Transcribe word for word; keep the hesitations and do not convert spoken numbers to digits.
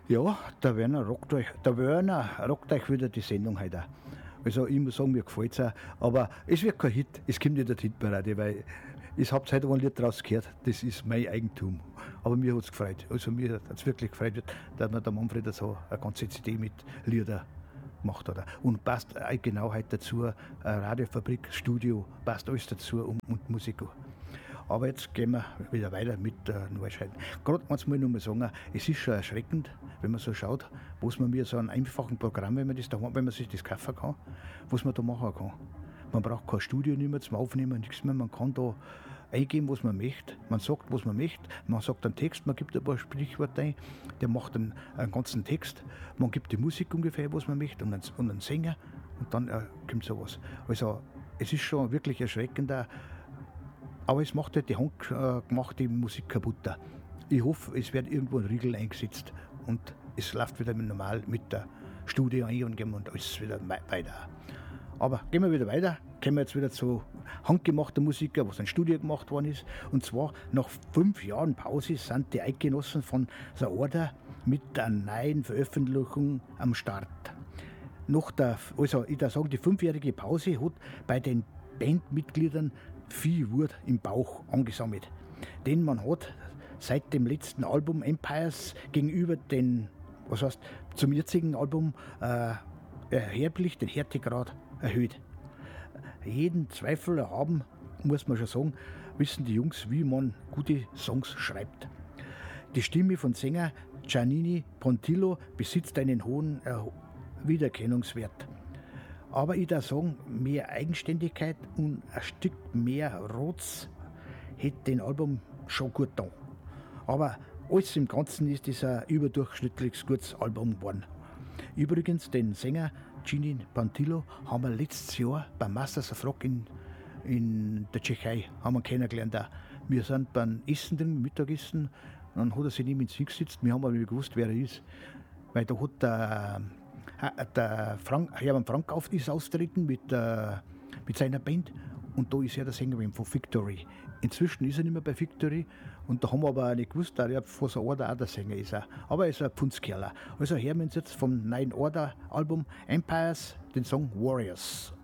Ja, der Werner rockt euch, der Werner rockt euch wieder die Sendung heute. Also ich muss sagen, mir gefällt es auch. Aber es wird kein Hit, es kommt nicht der Hitparade, weil ich habe heute ein Lied draus gehört, das ist mein Eigentum. Aber mir hat es gefreut. Also mir hat es wirklich gefreut, dass man der Manfred so eine ganze C D mit Lieder gemacht hat. Und passt auch genau heute dazu, eine Radiofabrik, Studio, passt alles dazu und, und Musik. Aber jetzt gehen wir wieder weiter mit der Neuscheiden. Gerade eins mal noch mal sagen, es ist schon erschreckend, wenn man so schaut, was man mit so einem einfachen Programm, wenn man das da, wenn man sich das kaufen kann, was man da machen kann. Man braucht kein Studio nicht mehr zum Aufnehmen, nichts mehr. Man kann da eingeben, was man möchte. Man sagt, was man möchte. Man sagt einen Text, man gibt ein paar Sprichwörter ein, der macht einen, einen ganzen Text. Man gibt die Musik ungefähr, was man möchte, und einen, und einen Sänger, und dann äh, kommt sowas. Also, es ist schon wirklich erschreckender. Aber es macht halt die handgemachte Musik kaputt. Ich hoffe, es wird irgendwo ein Riegel eingesetzt und es läuft wieder normal mit der Studie eingeben und alles wieder weiter. Aber gehen wir wieder weiter, kommen wir jetzt wieder zu handgemachter Musik, was in Studio gemacht worden ist. Und zwar nach fünf Jahren Pause sind die Eidgenossen von der Order mit der neuen Veröffentlichung am Start. Nach der, also ich darf sagen, die fünfjährige Pause hat bei den Bandmitgliedern viel Wut im Bauch angesammelt. Denn man hat seit dem letzten Album Empires gegenüber den, was heißt, zum jetzigen Album äh, erheblich den Härtegrad erhöht. Jeden Zweifel haben, muss man schon sagen, wissen die Jungs, wie man gute Songs schreibt. Die Stimme von Sänger Giannini Pontillo besitzt einen hohen äh, Wiedererkennungswert. Aber ich darf sagen, mehr Eigenständigkeit und ein Stück mehr Rotz hätte den Album schon gut getan. Aber alles im Ganzen ist es ein überdurchschnittliches gutes Album geworden. Übrigens, den Sänger Giannini Pontillo haben wir letztes Jahr beim Masters of Rock in, in der Tschechei haben wir kennengelernt. Auch. Wir sind beim Essen drin, Mittagessen, dann hat er sich neben uns hingesetzt, wir haben aber nicht gewusst, wer er ist. Weil da hat der Der Frank, Hermann Frank auf, ist austreten mit, äh, mit seiner Band und da ist er der Sänger von Victory. Inzwischen ist er nicht mehr bei Victory und da haben wir aber auch nicht gewusst, dass er von so Order auch der Sänger ist. Er. Aber er ist ein Pfundskerl. Also hören wir uns jetzt vom neuen Order Album Empires den Song Warriors.